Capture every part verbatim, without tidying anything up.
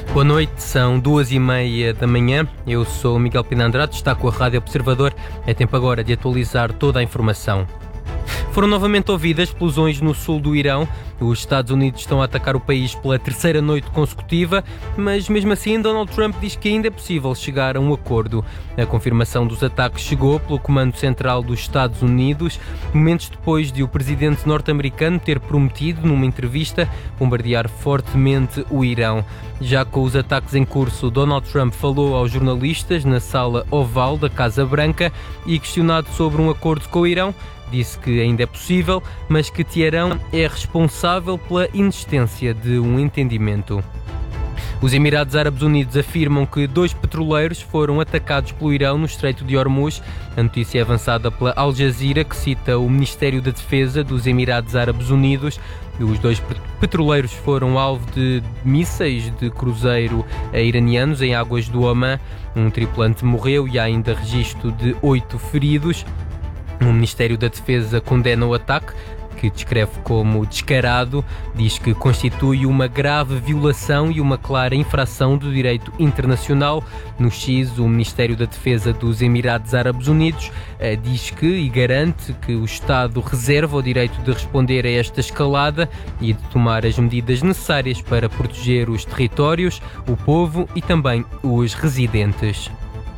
Boa noite, são duas e meia da manhã. Eu sou o Miguel Pina Andrade, está com a Rádio Observador. É tempo agora de atualizar toda a informação. Foram novamente ouvidas explosões no sul do Irão. Os Estados Unidos estão a atacar o país pela terceira noite consecutiva, mas mesmo assim Donald Trump diz que ainda é possível chegar a um acordo. A confirmação dos ataques chegou pelo Comando Central dos Estados Unidos, momentos depois de o presidente norte-americano ter prometido, numa entrevista, bombardear fortemente o Irão. Já com os ataques em curso, Donald Trump falou aos jornalistas na sala oval da Casa Branca e, questionado sobre um acordo com o Irão, disse que ainda é possível, mas que Teherão é responsável pela inexistência de um entendimento. Os Emirados Árabes Unidos afirmam que dois petroleiros foram atacados pelo Irão no Estreito de Hormuz. A notícia é avançada pela Al Jazeera, que cita o Ministério da Defesa dos Emirados Árabes Unidos. Os dois petroleiros foram alvo de mísseis de cruzeiro iranianos em águas do Omã. Um tripulante morreu e há ainda registro de oito feridos. O Ministério da Defesa condena o ataque, que descreve como descarado, diz que constitui uma grave violação e uma clara infração do direito internacional. No X, o Ministério da Defesa dos Emirados Árabes Unidos eh, diz que e garante que o Estado reserva o direito de responder a esta escalada e de tomar as medidas necessárias para proteger os territórios, o povo e também os residentes.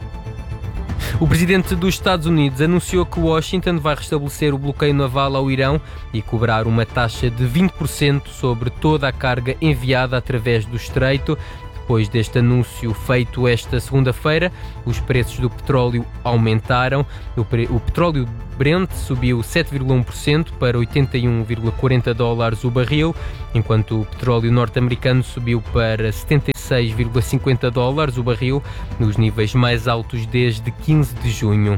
O presidente dos Estados Unidos anunciou que Washington vai restabelecer o bloqueio naval ao Irão e cobrar uma taxa de vinte por cento sobre toda a carga enviada através do estreito. Depois deste anúncio feito esta segunda-feira, os preços do petróleo aumentaram. O, pre... o petróleo Brent subiu sete vírgula um por cento para oitenta e um vírgula quarenta dólares o barril, enquanto o petróleo norte-americano subiu para setenta e seis vírgula cinquenta dólares o barril, nos níveis mais altos desde quinze de junho.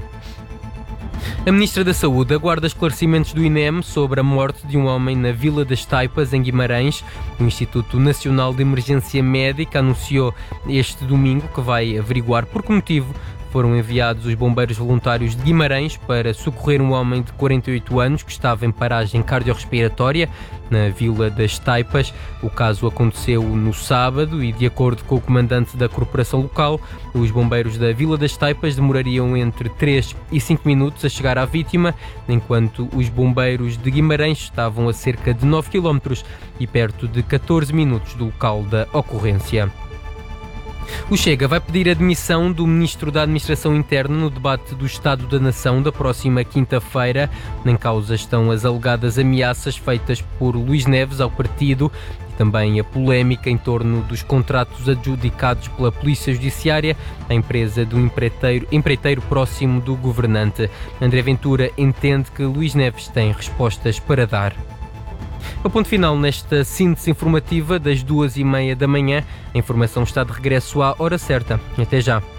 A Ministra da Saúde aguarda esclarecimentos do I N E M sobre a morte de um homem na Vila das Taipas, em Guimarães. O Instituto Nacional de Emergência Médica anunciou este domingo que vai averiguar por que motivo foram enviados os bombeiros voluntários de Guimarães para socorrer um homem de quarenta e oito anos que estava em paragem cardiorrespiratória na Vila das Taipas. O caso aconteceu no sábado e, de acordo com o comandante da corporação local, os bombeiros da Vila das Taipas demorariam entre três e cinco minutos a chegar à vítima, enquanto os bombeiros de Guimarães estavam a cerca de nove quilómetros e perto de catorze minutos do local da ocorrência. O Chega vai pedir a demissão do Ministro da Administração Interna no debate do Estado da Nação da próxima quinta-feira. Em causa estão as alegadas ameaças feitas por Luís Neves ao partido e também a polémica em torno dos contratos adjudicados pela Polícia Judiciária à empresa do empreiteiro, empreiteiro próximo do governante. André Ventura entende que Luís Neves tem respostas para dar. O ponto final nesta síntese informativa das duas e meia da manhã. A informação está de regresso à hora certa. Até já.